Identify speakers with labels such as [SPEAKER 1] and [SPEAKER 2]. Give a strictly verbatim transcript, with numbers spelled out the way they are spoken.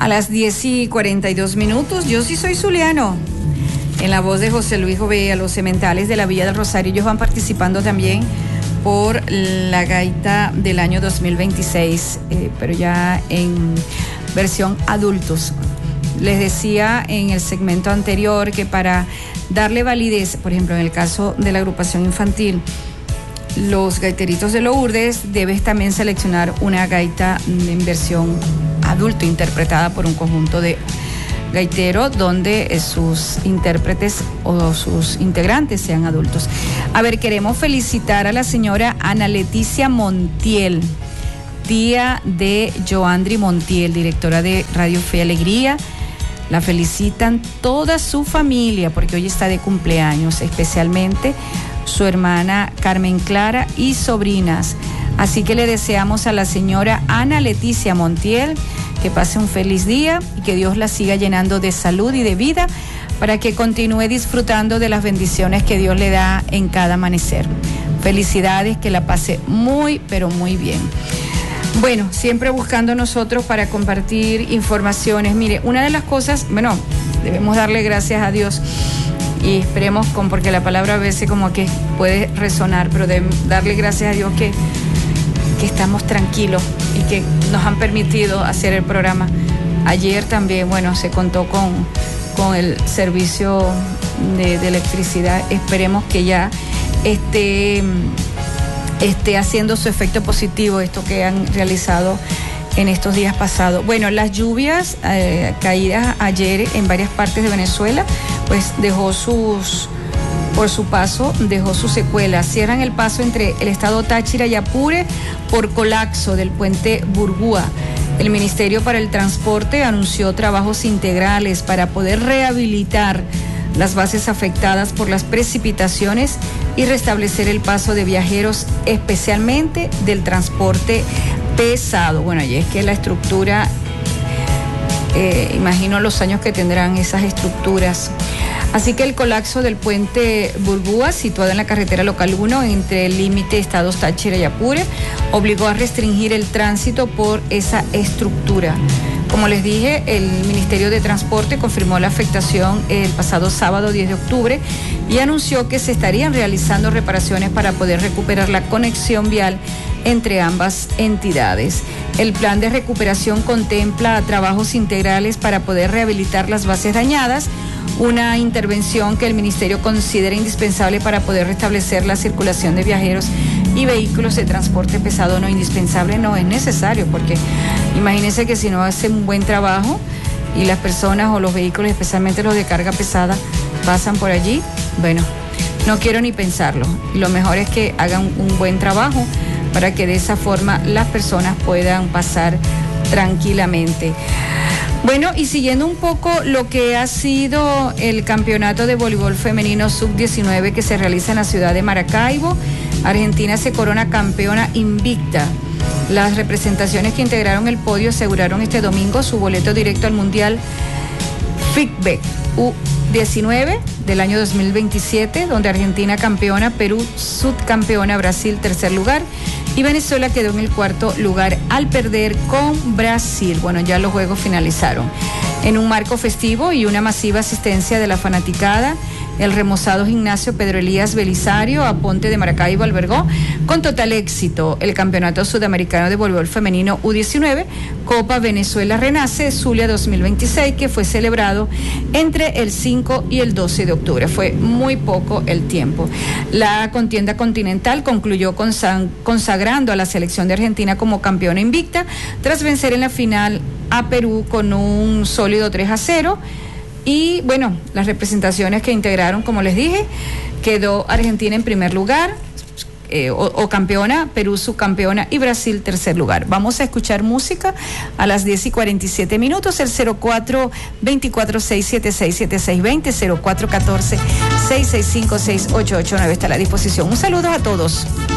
[SPEAKER 1] A las diez y cuarenta y dos minutos, yo sí soy zuliano. En la voz de José Luis Jovea, los sementales de la Villa del Rosario, ellos van participando también por la gaita del año dos mil veintiséis, eh, pero ya en versión adultos. Les decía en el segmento anterior que para darle validez, por ejemplo, en el caso de la agrupación infantil, los gaiteritos de Lourdes, debes también seleccionar una gaita en versión adulto interpretada por un conjunto de gaiteros donde sus intérpretes o sus integrantes sean adultos. A ver, queremos felicitar a la señora Ana Leticia Montiel, tía de Joandri Montiel, directora de Radio Fe y Alegría. La felicitan toda su familia porque hoy está de cumpleaños, especialmente su hermana Carmen Clara y sobrinas. Así que le deseamos a la señora Ana Leticia Montiel que pase un feliz día y que Dios la siga llenando de salud y de vida para que continúe disfrutando de las bendiciones que Dios le da en cada amanecer. Felicidades, que la pase muy, pero muy bien. Bueno, siempre buscando nosotros para compartir informaciones. Mire, una de las cosas, bueno, debemos darle gracias a Dios y esperemos, con, porque la palabra a veces como que puede resonar, pero debemos darle gracias a Dios que, que estamos tranquilos y que nos han permitido hacer el programa. Ayer también, bueno, se contó con, con el servicio de, de electricidad. Esperemos que ya esté... esté haciendo su efecto positivo esto que han realizado en estos días pasados. Bueno, las lluvias eh, caídas ayer en varias partes de Venezuela, pues dejó sus, por su paso, dejó sus secuelas. Cierran el paso entre el estado Táchira y Apure por colapso del puente Burgúa. El Ministerio para el Transporte anunció trabajos integrales para poder rehabilitar las bases afectadas por las precipitaciones y restablecer el paso de viajeros, especialmente del transporte pesado. Bueno, y es que la estructura, eh, imagino los años que tendrán esas estructuras. Así que el colapso del puente Burgúa, situado en la carretera local uno, entre el límite estados Táchira y Apure, obligó a restringir el tránsito por esa estructura. Como les dije, el Ministerio de Transporte confirmó la afectación el pasado sábado diez de octubre y anunció que se estarían realizando reparaciones para poder recuperar la conexión vial entre ambas entidades. El plan de recuperación contempla trabajos integrales para poder rehabilitar las bases dañadas, una intervención que el Ministerio considera indispensable para poder restablecer la circulación de viajeros y vehículos de transporte pesado. No indispensable, no es necesario, porque imagínense que si no hacen un buen trabajo y las personas o los vehículos, especialmente los de carga pesada, pasan por allí, bueno, no quiero ni pensarlo. Lo mejor es que hagan un buen trabajo para que de esa forma las personas puedan pasar tranquilamente. Bueno, y siguiendo un poco lo que ha sido el campeonato de voleibol femenino sub diecinueve que se realiza en la ciudad de Maracaibo, Argentina se corona campeona invicta. Las representaciones que integraron el podio aseguraron este domingo su boleto directo al Mundial F I C B U diecinueve del año dos mil veintisiete, donde Argentina campeona, Perú subcampeona, Brasil tercer lugar y Venezuela quedó en el cuarto lugar al perder con Brasil. Bueno, ya los juegos finalizaron. En un marco festivo y una masiva asistencia de la fanaticada, el remozado gimnasio Pedro Elías Belisario Aponte de Maracaibo albergó con total éxito el Campeonato Sudamericano de Voleibol Femenino U diecinueve, Copa Venezuela Renace Zulia dos mil veintiséis, que fue celebrado entre el cinco y el doce de octubre. Fue muy poco el tiempo. La contienda continental concluyó consagrando a la selección de Argentina como campeona invicta tras vencer en la final a Perú con un sólido tres a cero. Y bueno, las representaciones que integraron, como les dije, quedó Argentina en primer lugar, eh, o, o campeona, Perú subcampeona y Brasil tercer lugar. Vamos a escuchar música a las diez y cuarenta y siete minutos, el cero cuatro veinticuatro seis siete seis siete seis veinte, cero cuatro catorce seis seis cinco seis ocho ocho nueve está a la disposición. Un saludo a todos.